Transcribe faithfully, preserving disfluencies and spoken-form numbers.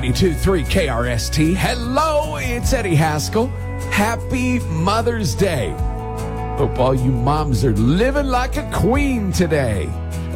ninety-two point three K R S T. Hello, it's Eddie Haskell. Happy Mother's Day. Hope all you moms are living like a queen today.